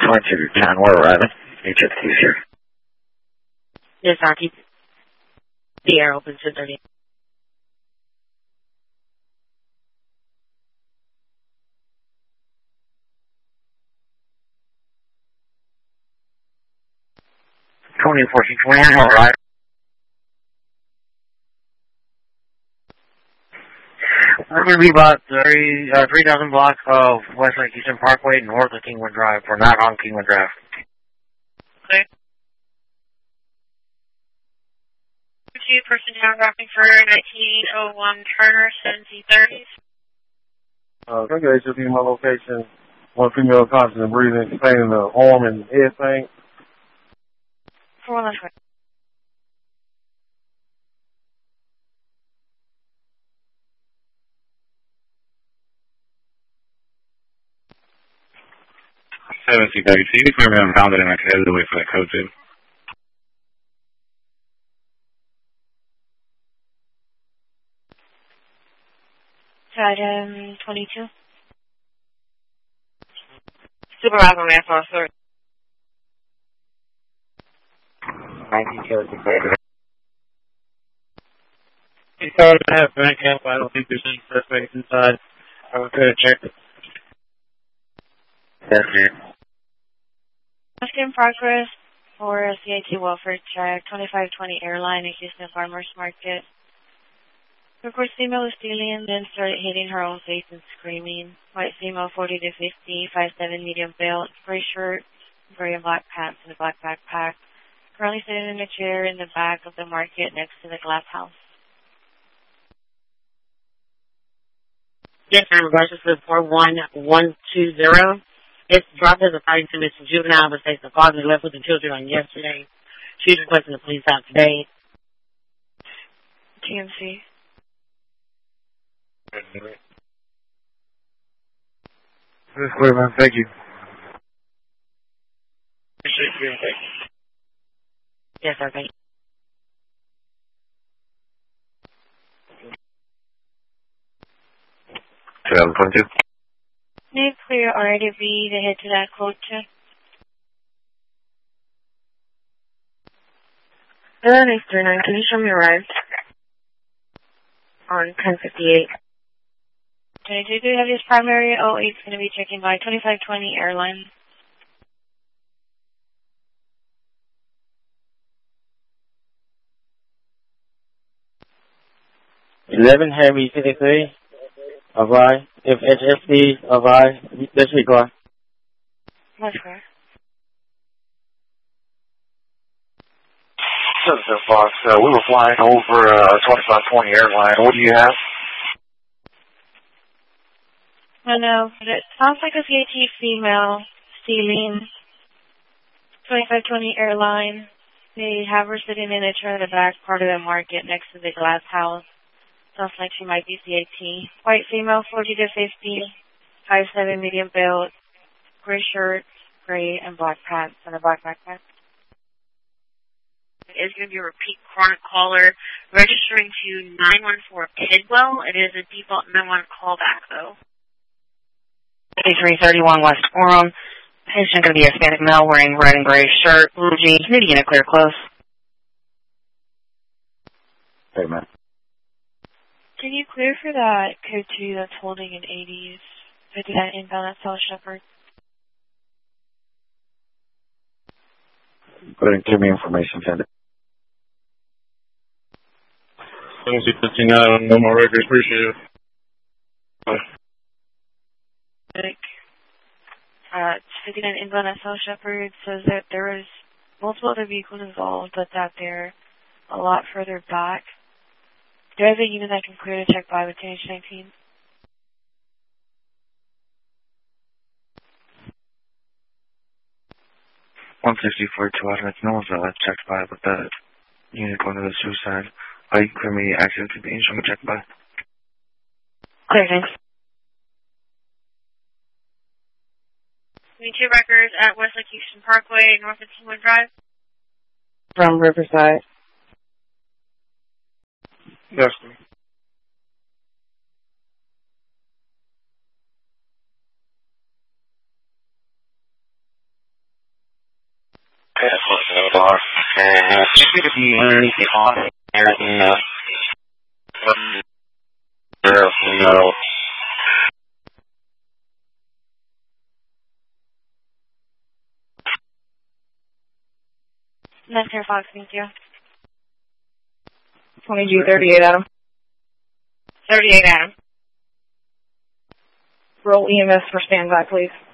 2210, we're arriving. HFT's here. Yes, I'll keep the air open to 30. We're arriving. We're going to be about 3,000 blocks of Westlake Houston Parkway north of Kingwood Drive. We're not on Kingwood Drive. Okay. Person down dropping for 1901 Turner, 7030s. Okay, should be my location. One female constant breathing, explaining the arm and head thing. For one last one. See if we're going to pound it in my head to wait for that code too. Item 22. Supervisor Nassau, sir. 1906. He started to have bank camp. I don't think there's any suspects inside. I was going to check it. Yes, sir. In progress for CIT welfare check, 2520 airline in Houston Farmers Market. Of course, female was stealing, then started hitting her own face and screaming. White female, 40 to 50, 5'7", medium build, gray shirt, gray and black pants, and a black backpack. Currently sitting in a chair in the back of the market next to the glass house. Yes, I'm regards to 41120. It's dropped as a fighting to Mr. Juvenile, but states the father left with the children on yesterday. She's requesting the police out today. TMC. This is clear, man. Thank you. Appreciate you. Thank you. Yes, sir. Thank you. 2022. Need clear RDB to head to that quote check. Next 39, can you show me arrived? On 1058. Okay, do you have his primary 08 is going to be checking by 2520 airline. Heavy 53. Avai. If HFC, Avai. This week, That's fair. Citizen Fox, we were flying over 2520 airline. What do you have? I know, but it sounds like a CAT female stealing 2520 airline. They have her sitting in a chair in the back part of the market next to the glass house. Sounds like she might be CAT. White female, 40 to 50, 5'7", medium build, gray shirt, gray and black pants, and a black backpack. It's going to be a repeat chronic caller registering to 914 Kidwell. It is a default 911 callback, though. 3331 West Forum. Patient going to be a Hispanic male wearing red and gray shirt, blue jeans, maybe in a clear close. Hey, man. Can you clear for that code 2 that's holding in 80s? 59 inbound at South Shepherd. Go ahead and give me information, send it. 1759 on no more records. Appreciate it. Bye. 59 inbound at South Shepherd says that there was multiple other vehicles involved, but that they're a lot further back. There's a unit that can clear to check by with TH19. $164 2 automatic. No one's checked by, but that unit going to the suicide. You clear me access to the instrument check by. Clear, thanks. 22 records at Westlake Houston Parkway, north of Kingwood Drive. From Riverside. Yes, sir. underneath the hot air in the That's your Fox, thank you. 20G, 38 Adam. 38 Adam. Roll EMS for standby, please.